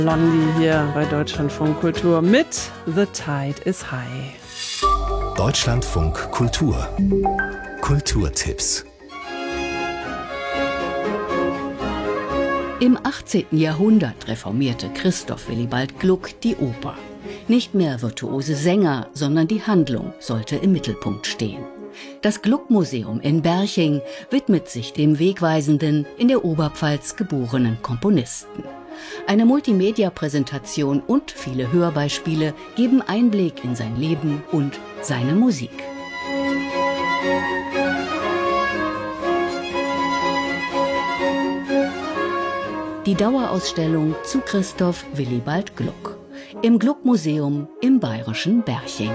Blondie hier bei Deutschlandfunk Kultur mit The Tide is High. Deutschlandfunk Kultur. Kulturtipps. Im 18. Jahrhundert reformierte Christoph Willibald Gluck die Oper. Nicht mehr virtuose Sänger, sondern die Handlung sollte im Mittelpunkt stehen. Das Gluck-Museum in Berching widmet sich dem wegweisenden, in der Oberpfalz geborenen Komponisten. Eine Multimedia-Präsentation und viele Hörbeispiele geben Einblick in sein Leben und seine Musik. Die Dauerausstellung zu Christoph Willibald Gluck im Gluck-Museum im bayerischen Berching.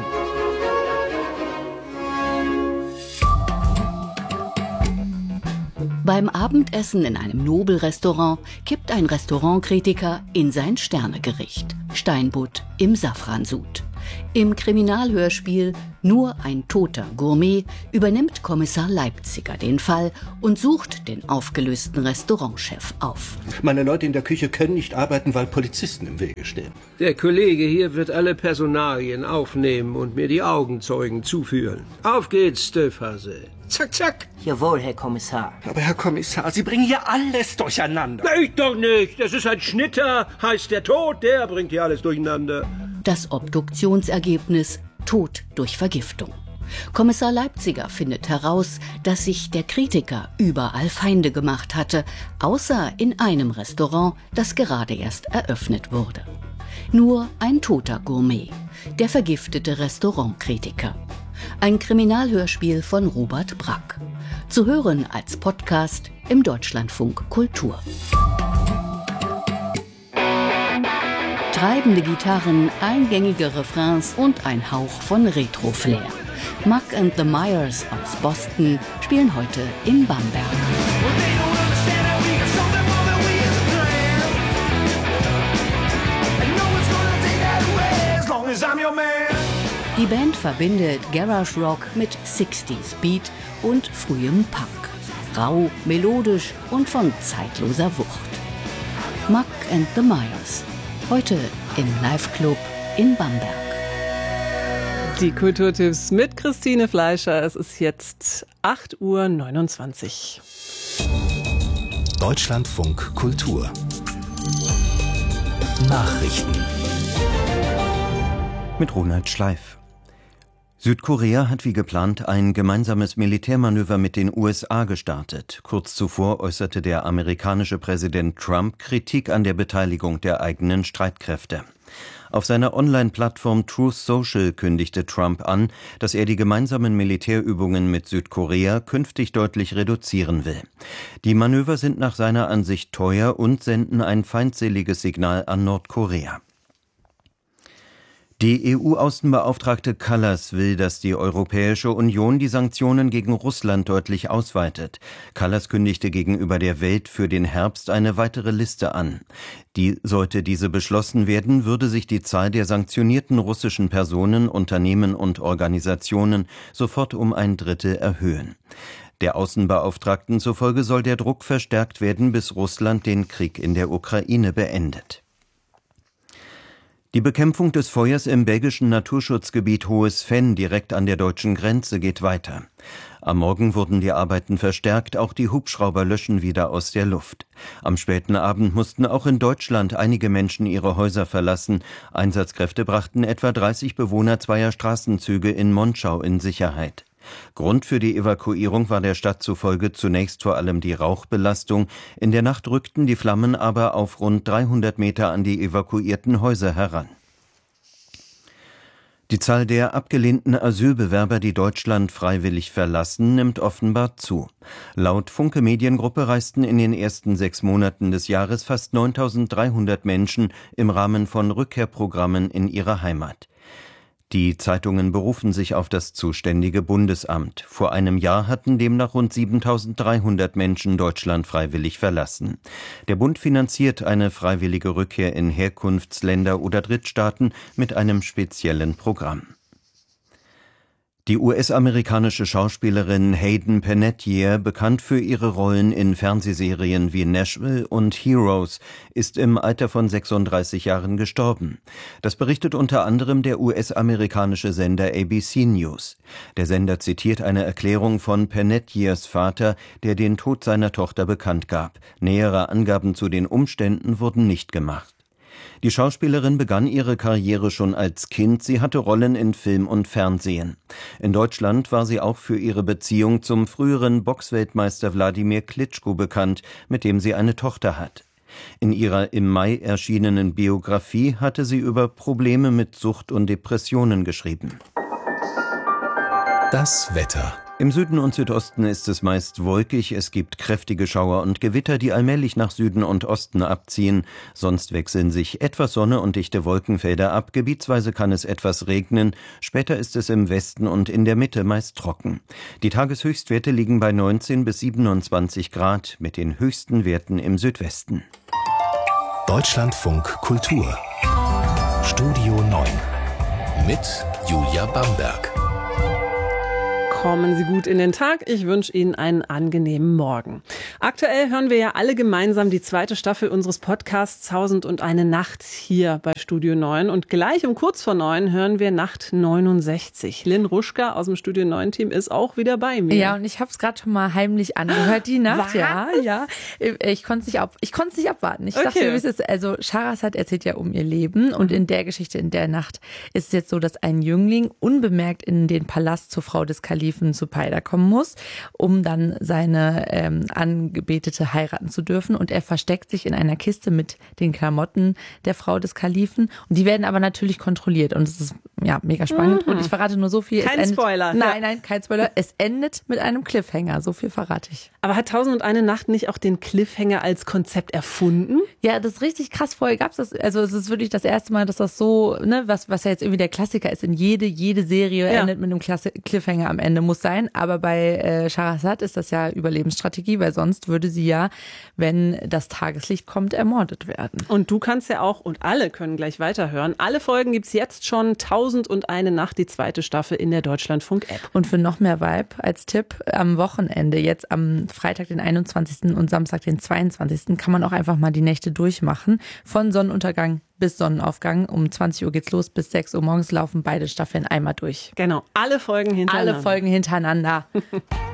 Beim Abendessen in einem Nobelrestaurant kippt ein Restaurantkritiker in sein Sternegericht: Steinbutt im Safransud. Im Kriminalhörspiel Nur ein toter Gourmet übernimmt Kommissar Leipziger den Fall und sucht den aufgelösten Restaurantchef auf. Meine Leute in der Küche können nicht arbeiten, weil Polizisten im Wege stehen. Der Kollege hier wird alle Personalien aufnehmen und mir die Augenzeugen zuführen. Auf geht's, Stöfhase. Zack, zack. Jawohl, Herr Kommissar. Aber Herr Kommissar, Sie bringen hier alles durcheinander. Ich doch nicht. Das ist ein Schnitter. Heißt der Tod, der bringt hier alles durcheinander. Das Obduktionsergebnis: Tod durch Vergiftung. Kommissar Leipziger findet heraus, dass sich der Kritiker überall Feinde gemacht hatte, außer in einem Restaurant, das gerade erst eröffnet wurde. Nur ein toter Gourmet, der vergiftete Restaurantkritiker. Ein Kriminalhörspiel von Robert Brack. Zu hören als Podcast im Deutschlandfunk Kultur. Treibende Gitarren, eingängige Refrains und ein Hauch von Retro-Flair. Muck and the Myers aus Boston spielen heute in Bamberg. Die Band verbindet Garage Rock mit 60s Beat und frühem Punk. Rau, melodisch und von zeitloser Wucht. Muck and the Myers. Heute im Live-Club in Bamberg. Die Kulturtipps mit Christine Fleischer. Es ist jetzt 8:29 Uhr. Deutschlandfunk Kultur. Nachrichten. Mit Ronald Schleif. Südkorea hat wie geplant ein gemeinsames Militärmanöver mit den USA gestartet. Kurz zuvor äußerte der amerikanische Präsident Trump Kritik an der Beteiligung der eigenen Streitkräfte. Auf seiner Online-Plattform Truth Social kündigte Trump an, dass er die gemeinsamen Militärübungen mit Südkorea künftig deutlich reduzieren will. Die Manöver sind nach seiner Ansicht teuer und senden ein feindseliges Signal an Nordkorea. Die EU-Außenbeauftragte Kallas will, dass die Europäische Union die Sanktionen gegen Russland deutlich ausweitet. Kallas kündigte gegenüber der Welt für den Herbst eine weitere Liste an. Sollte diese beschlossen werden, würde sich die Zahl der sanktionierten russischen Personen, Unternehmen und Organisationen sofort um 1/3 erhöhen. Der Außenbeauftragten zufolge soll der Druck verstärkt werden, bis Russland den Krieg in der Ukraine beendet. Die Bekämpfung des Feuers im belgischen Naturschutzgebiet Hohes Venn direkt an der deutschen Grenze geht weiter. Am Morgen wurden die Arbeiten verstärkt, auch die Hubschrauber löschen wieder aus der Luft. Am späten Abend mussten auch in Deutschland einige Menschen ihre Häuser verlassen. Einsatzkräfte brachten etwa 30 Bewohner zweier Straßenzüge in Monschau in Sicherheit. Grund für die Evakuierung war der Stadt zufolge zunächst vor allem die Rauchbelastung. In der Nacht rückten die Flammen aber auf rund 300 Meter an die evakuierten Häuser heran. Die Zahl der abgelehnten Asylbewerber, die Deutschland freiwillig verlassen, nimmt offenbar zu. Laut Funke Mediengruppe reisten in den ersten 6 Monaten des Jahres fast 9.300 Menschen im Rahmen von Rückkehrprogrammen in ihre Heimat. Die Zeitungen berufen sich auf das zuständige Bundesamt. Vor einem Jahr hatten demnach rund 7.300 Menschen Deutschland freiwillig verlassen. Der Bund finanziert eine freiwillige Rückkehr in Herkunftsländer oder Drittstaaten mit einem speziellen Programm. Die US-amerikanische Schauspielerin Hayden Panettiere, bekannt für ihre Rollen in Fernsehserien wie Nashville und Heroes, ist im Alter von 36 Jahren gestorben. Das berichtet unter anderem der US-amerikanische Sender ABC News. Der Sender zitiert eine Erklärung von Panettieres Vater, der den Tod seiner Tochter bekannt gab. Nähere Angaben zu den Umständen wurden nicht gemacht. Die Schauspielerin begann ihre Karriere schon als Kind. Sie hatte Rollen in Film und Fernsehen. In Deutschland war sie auch für ihre Beziehung zum früheren Boxweltmeister Wladimir Klitschko bekannt, mit dem sie eine Tochter hat. In ihrer im Mai erschienenen Biografie hatte sie über Probleme mit Sucht und Depressionen geschrieben. Das Wetter. Im Süden und Südosten ist es meist wolkig, es gibt kräftige Schauer und Gewitter, die allmählich nach Süden und Osten abziehen. Sonst wechseln sich etwas Sonne und dichte Wolkenfelder ab, gebietsweise kann es etwas regnen, später ist es im Westen und in der Mitte meist trocken. Die Tageshöchstwerte liegen bei 19 bis 27 Grad, mit den höchsten Werten im Südwesten. Deutschlandfunk Kultur. Studio 9 mit Julia Bamberg. Kommen Sie gut in den Tag. Ich wünsche Ihnen einen angenehmen Morgen. Aktuell hören wir ja alle gemeinsam die zweite Staffel unseres Podcasts 1001 Nacht hier bei Studio 9. Und gleich um kurz vor 9 hören wir Nacht 69. Lynn Ruschka aus dem Studio 9 Team ist auch wieder bei mir. Ja, und ich habe es gerade schon mal heimlich angehört, die Nacht. Was? Ja. Ich konnte es nicht abwarten. Ich dachte, wie es ist. Also Schahrasat erzählt ja um ihr Leben. Und in der Geschichte, in der Nacht, ist es jetzt so, dass ein Jüngling unbemerkt in den Palast zur Frau des Kalifen Zupaida kommen muss, um dann seine Angebetete heiraten zu dürfen. Und er versteckt sich in einer Kiste mit den Klamotten der Frau des Kalifen. Und die werden aber natürlich kontrolliert. Und es ist ja mega spannend. Und ich verrate nur so viel. Kein Spoiler. Nein, kein Spoiler. Es endet mit einem Cliffhanger. So viel verrate ich. Aber hat 1001 Nacht nicht auch den Cliffhanger als Konzept erfunden? Ja, das ist richtig krass. Vorher gab es das. Also es ist wirklich das erste Mal, dass das so, ne, was ja jetzt irgendwie der Klassiker ist. In jede Serie endet mit einem Cliffhanger am Ende. Muss sein, aber bei Schahrasat ist das ja Überlebensstrategie, weil sonst würde sie ja, wenn das Tageslicht kommt, ermordet werden. Und du kannst ja auch, und alle können gleich weiterhören, alle Folgen gibt's jetzt schon 1001 Nacht, die zweite Staffel in der Deutschlandfunk-App. Und für noch mehr Vibe als Tipp, am Wochenende, jetzt am Freitag den 21. und Samstag den 22. kann man auch einfach mal die Nächte durchmachen. Von Sonnenuntergang bis Sonnenaufgang. Um 20 Uhr geht's los, bis 6 Uhr morgens laufen beide Staffeln einmal durch. Genau, alle Folgen hintereinander.